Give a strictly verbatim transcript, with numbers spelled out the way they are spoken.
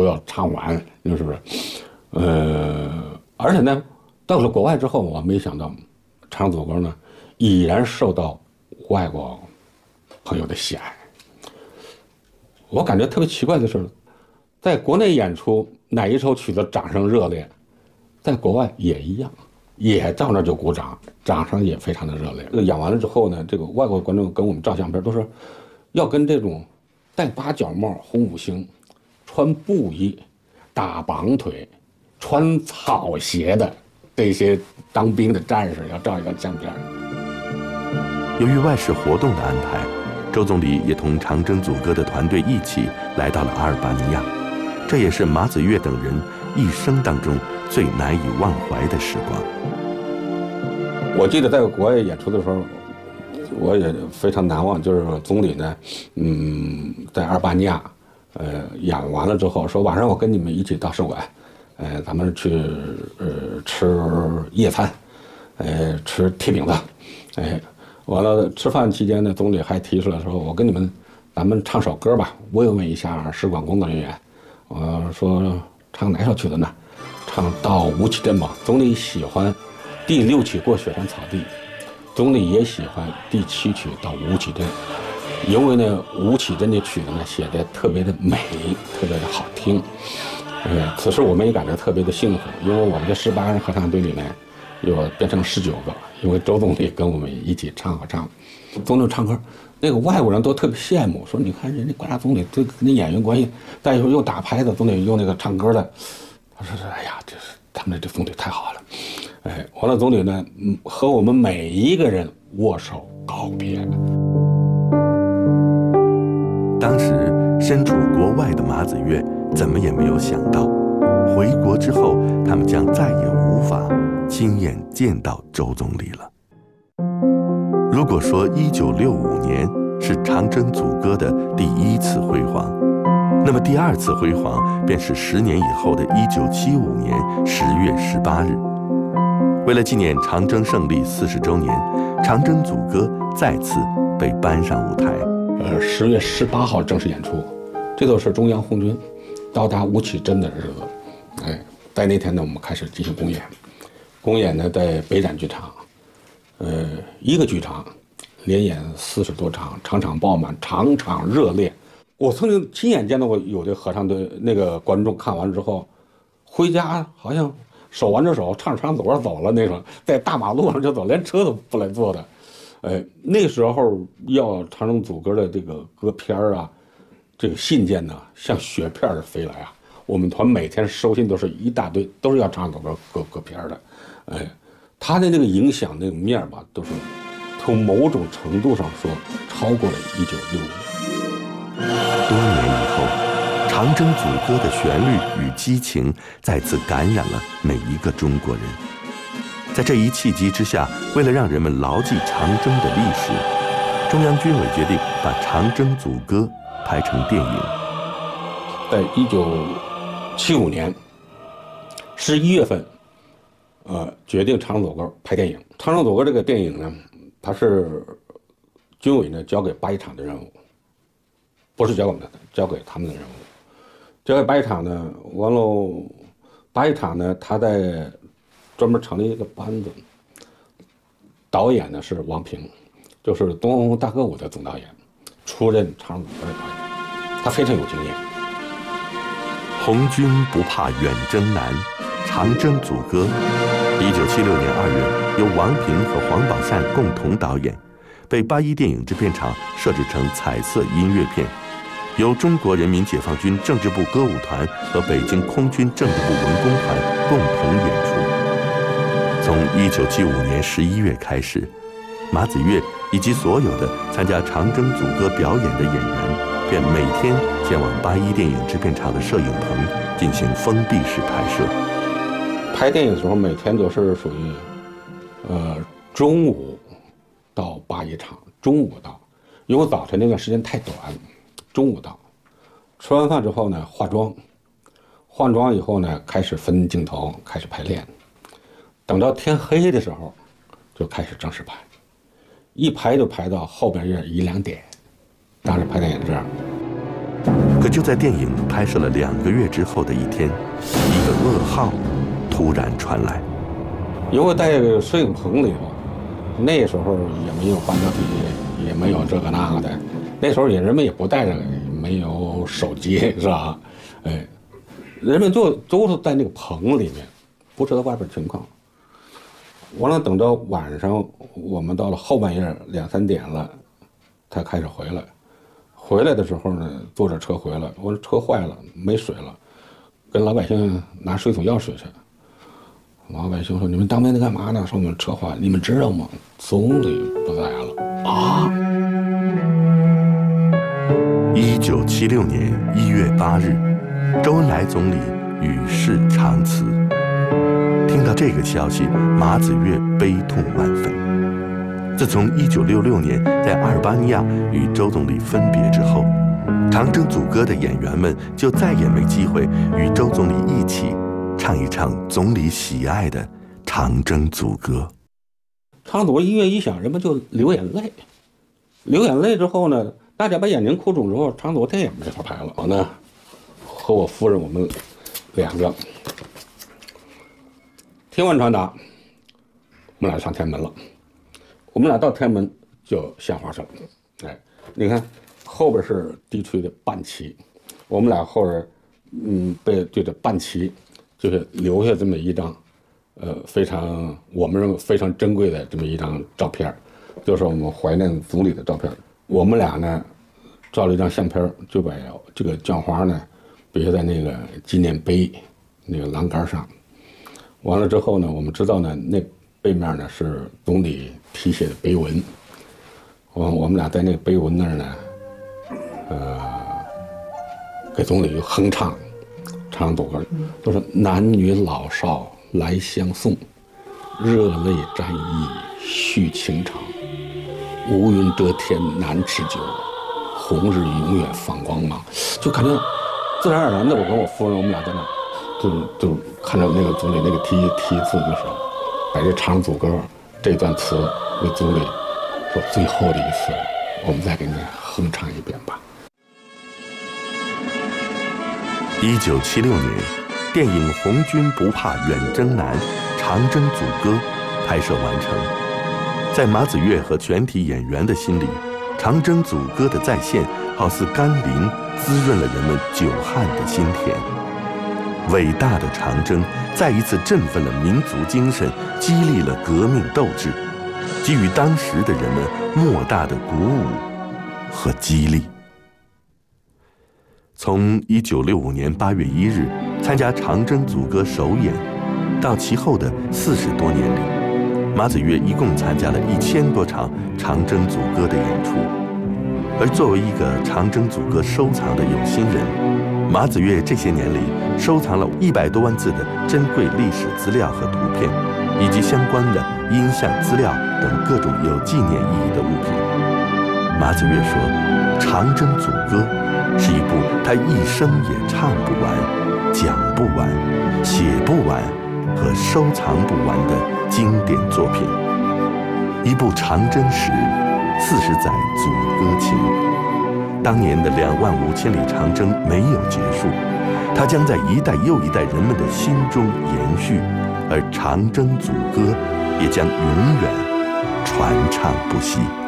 都要唱完，你说是不是？呃，而且呢，到了国外之后，我没想到，唱祖歌呢，已然受到外国朋友的喜爱。我感觉特别奇怪的是，在国内演出哪一首曲子掌声热烈，在国外也一样，也照那就鼓掌，掌声也非常的热烈。这个演完了之后呢，这个外国观众跟我们照相片都是要跟这种戴八角帽、红五星、穿布衣、打绑腿、穿草鞋的这些当兵的战士要照一张相片。 由于外事活动的安排，周总理也同长征组歌的团队一起来到了阿尔巴尼亚，这也是马子越等人一生当中最难以忘怀的时光。 我记得在国外演出的时候，我也非常难忘，就是总理呢，嗯，在阿尔巴尼亚，呃，演完了之后说晚上我跟你们一起到使馆，呃，咱们去呃吃夜餐，呃，吃铁饼子，哎。完了，吃饭期间呢，总理还提出来说：“我跟你们，咱们唱首歌吧，慰问一下使馆工作人员。”我说唱哪首曲子呢？唱到吴启镇吧。总理喜欢第六曲过雪山草地，总理也喜欢第七曲到吴启镇，因为呢，吴启镇的曲子呢写的特别的美，特别的好听。呃，此时我们也感到特别的幸福，因为我们的十八人合唱队里面又变成十九个。因为周总理跟我们一起唱合唱，总理唱歌，那个外国人都特别羡慕，说你看人家国家总理这跟那演员关系，再一会儿又打拍子，总理又那个唱歌的，他说哎呀，这是他们这总理太好了，哎，完了总理呢，嗯，和我们每一个人握手告别。 当时身处国外的马子越怎么也没有想到，回国之后他们将再也无法亲眼见到周总理了。如果说一九六五年是长征组歌的第一次辉煌，那么第二次辉煌便是十年以后的一九七五年十月十八日。为了纪念长征胜利四十周年，长征组歌再次被搬上舞台。 呃，十月十八号正式演出，这都是中央红军到达吴启镇的日子。哎，在那天呢，我们开始进行公演。公演呢，在北展剧场，呃，一个剧场连演四十多场，场场爆满，场场热烈。我曾经亲眼见到过有的合唱队那个观众看完之后，回家好像手挽着手唱着唱着走着走了那种，在大马路上就走，连车都不来坐的。哎，那时候要长征组歌的这个歌片啊，这个信件呢，像雪片儿飞来啊。我们团每天收信都是一大堆，都是要唱组歌歌歌片的。哎，他的那个影响那个面吧，都是从某种程度上说超过了一九六五年。 多年以后，长征组歌的旋律与激情再次感染了每一个中国人。在这一契机之下，为了让人们牢记长征的历史，中央军委决定把长征组歌拍成电影。 在一九七五年十一月份。呃，决定长征组歌拍电影。长征组歌这个电影呢，它是军委呢交给八一厂的任务，不是交给我们的，交给他们的任务。交给八一厂呢，完喽，八一厂呢，他在专门成立一个班子，导演呢是王平，就是《东方大歌舞》的总导演，出任长征组歌的导演，他非常有经验。 红军不怕远征难，长征组歌。一九七六年二月，由王平和黄宝善共同导演，被八一电影制片厂设置成彩色音乐片，由中国人民解放军政治部歌舞团和北京空军政治部文工团共同演出。从一九七五年十一月开始，马子越以及所有的参加长征组歌表演的演员，便每天前往八一电影制片厂的摄影棚进行封闭式拍摄。 拍电影的时候，每天都是属于，呃，中午到八一厂，中午到，因为早晨那段时间太短，中午到，吃完饭之后呢，化妆，化妆以后呢，开始分镜头，开始排练，等到天黑的时候，就开始正式拍，一排就排到后边一两点，当时拍电影这样。 可就在电影拍摄了两个月之后的一天，一个噩耗突然传来。 因为在摄影棚里头，那时候也没有半导体，也没有这个那个的，那时候也人们也不带着，没有手机，是吧？哎，人们就都是在那个棚里面，不知道外边情况。完了，等到晚上，我们到了后半夜两三点了，才开始回来。回来的时候呢，坐着车回来，我说车坏了，没水了，跟老百姓拿水桶要水去。老百姓说：“你们当兵的干嘛呢？”说：“我们车坏了。”你们知道吗？总理不在了啊！ 一九七六年一月八日，周恩来总理与世长辞。听到这个消息，马子越悲痛万分。自从一九六六年在阿尔巴尼亚与周总理分别之后，长征组歌的演员们就再也没机会与周总理一起唱一唱总理喜爱的长征组歌。 唱组音乐一响，人们就流眼泪。流眼泪之后呢，大家把眼睛哭肿之后，长组电影没法拍了。我呢，和我夫人我们两个听完传达，我们俩上天安门了。我们俩到天安门就献花去了。哎，你看后边是地区的半旗，我们俩后边嗯背对着半旗，就是留下这么一张，呃，非常我们认为非常珍贵的这么一张照片，就是我们怀念总理的照片。我们俩呢照了一张相片，就把这个绢花呢别在那个纪念碑那个栏杆上。完了之后呢，我们知道呢，那背面呢是总理题写的碑文。我我们俩在那个碑文那儿呢，呃，给总理哼唱，唱组歌，都是男女老少来相送，热泪沾衣续情长，乌云遮天难持久，红日永远放光芒。就感觉自然而然的，我跟我夫人我们俩在那，就就看着那个总理那个题题字的时候，把这长组歌这段词为总理说最后的一次，我们再给你哼唱一遍吧。 一九七六年，电影《红军不怕远征难》长征组歌拍摄完成。在马子越和全体演员的心里，长征组歌的再现好似甘霖，滋润了人们久旱的心田。伟大的长征再一次振奋了民族精神，激励了革命斗志，给予当时的人们莫大的鼓舞和激励。从一九六五年八月一日参加长征组歌首演，到其后的四十多年里，马子越一共参加了一千多场长征组歌的演出。而作为一个长征组歌收藏的有心人，马子越这些年里收藏了一百多万字的珍贵历史资料和图片，以及相关的音像资料等各种有纪念意义的物品。马子越说，长征组歌是一部他一生也唱不完、讲不完、写不完和收藏不完的经典作品，一部长征史，四十载组歌情。当年的两万五千里长征没有结束，它将在一代又一代人们的心中延续，而长征组歌也将永远传唱不息。